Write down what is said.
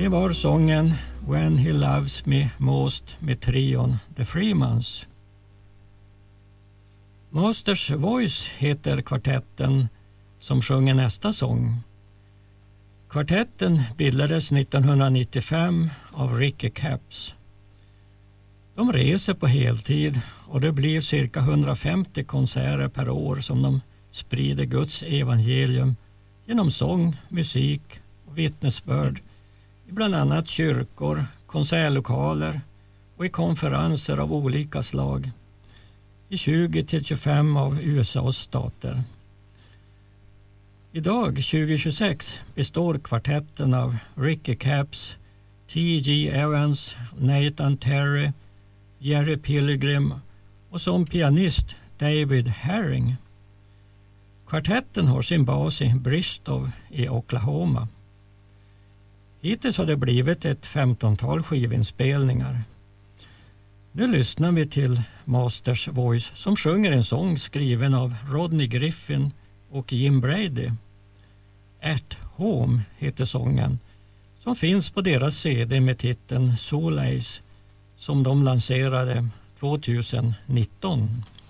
Det var sången When He Loves Me Most med trion The Freemans. Masters Voice heter kvartetten som sjunger nästa sång. Kvartetten bildades 1995 av Ricky Capps. De reser på heltid och det blir cirka 150 konserter per år som de sprider Guds evangelium genom sång, musik och vittnesbörd i bland annat kyrkor, konsertlokaler och i konferenser av olika slag i 20-25 av USAs stater. Idag, 2026, består kvartetten av Ricky Capps, T.G. Evans, Nathan Terry, Jerry Pilgrim och som pianist David Herring. Kvartetten har sin bas i Bristol i Oklahoma. Hittills har det blivit ett 15-tal skivinspelningar. Nu lyssnar vi till Masters Voice som sjunger en sång skriven av Rodney Griffin och Jim Brady. At Home heter sången som finns på deras CD med titeln Solace som de lanserade 2019.